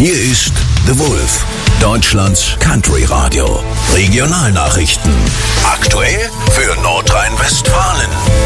Hier ist The Wolf, Deutschlands Country Radio. Regionalnachrichten. Aktuell für Nordrhein-Westfalen.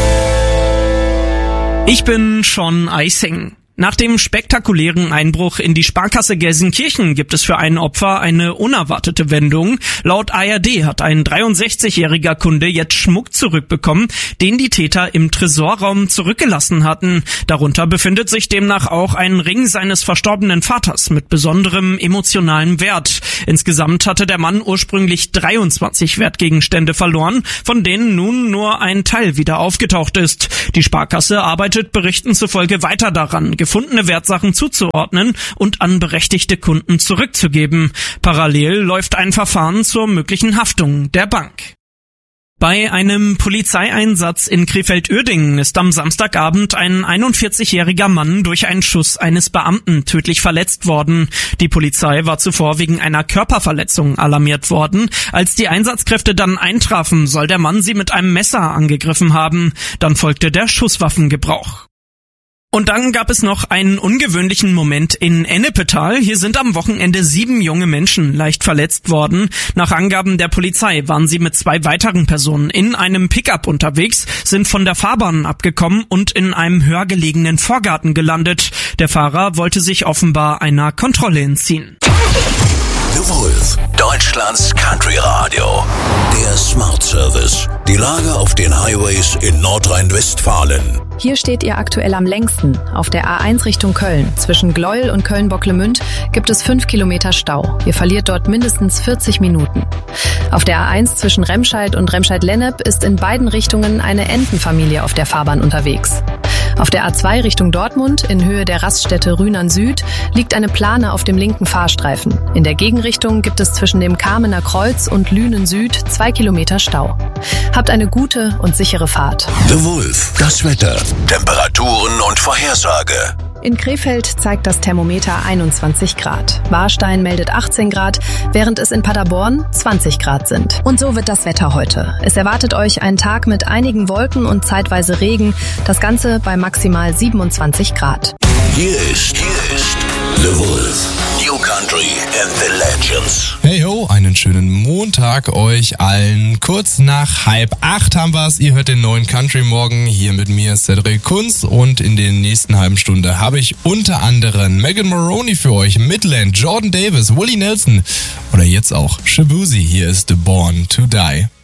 Ich bin Sean Eising. Nach dem spektakulären Einbruch in die Sparkasse Gelsenkirchen gibt es für ein Opfer eine unerwartete Wendung. Laut ARD hat ein 63-jähriger Kunde jetzt Schmuck zurückbekommen, den die Täter im Tresorraum zurückgelassen hatten. Darunter befindet sich demnach auch ein Ring seines verstorbenen Vaters mit besonderem emotionalem Wert. Insgesamt hatte der Mann ursprünglich 23 Wertgegenstände verloren, von denen nun nur ein Teil wieder aufgetaucht ist. Die Sparkasse arbeitet Berichten zufolge weiter daran, gefundene Wertsachen zuzuordnen und an berechtigte Kunden zurückzugeben. Parallel läuft ein Verfahren zur möglichen Haftung der Bank. Bei einem Polizeieinsatz in Krefeld-Uerdingen ist am Samstagabend ein 41-jähriger Mann durch einen Schuss eines Beamten tödlich verletzt worden. Die Polizei war zuvor wegen einer Körperverletzung alarmiert worden. Als die Einsatzkräfte dann eintrafen, soll der Mann sie mit einem Messer angegriffen haben. Dann folgte der Schusswaffengebrauch. Und dann gab es noch einen ungewöhnlichen Moment in Ennepetal. Hier sind am Wochenende 7 junge Menschen leicht verletzt worden. Nach Angaben der Polizei waren sie mit 2 weiteren Personen in einem Pickup unterwegs, sind von der Fahrbahn abgekommen und in einem höher gelegenen Vorgarten gelandet. Der Fahrer wollte sich offenbar einer Kontrolle entziehen. The Wolf, Deutschlands Country Radio. Der Smart Service. Die Lage auf den Highways in Nordrhein-Westfalen. Hier steht ihr aktuell am längsten. Auf der A1 Richtung Köln. Zwischen Gleuel und Köln-Bocklemünd gibt es 5 Kilometer Stau. Ihr verliert dort mindestens 40 Minuten. Auf der A1 zwischen Remscheid und Remscheid-Lennep ist in beiden Richtungen eine Entenfamilie auf der Fahrbahn unterwegs. Auf der A2 Richtung Dortmund, in Höhe der Raststätte Rühnern Süd, liegt eine Plane auf dem linken Fahrstreifen. In der Gegenrichtung gibt es zwischen dem Kamener Kreuz und Lünen Süd 2 Kilometer Stau. Habt eine gute und sichere Fahrt. The Wolf, das Wetter, Temperaturen und Vorhersage. In Krefeld zeigt das Thermometer 21 Grad. Warstein meldet 18 Grad, während es in Paderborn 20 Grad sind. Und so wird das Wetter heute. Es erwartet euch ein Tag mit einigen Wolken und zeitweise Regen. Das Ganze bei maximal 27 Grad. Hier ist The Wolf. New Country and the Legends. Hey ho, einen schönen Montag euch allen. Kurz nach 7:30 haben wir's. Ihr hört den neuen Country Morgen hier mit mir, Cedric Kunz. Und in der nächsten halben Stunde habe ich unter anderem Megan Moroney für euch, Midland, Jordan Davis, Willie Nelson oder jetzt auch Shabuzi. Hier ist The Born to Die.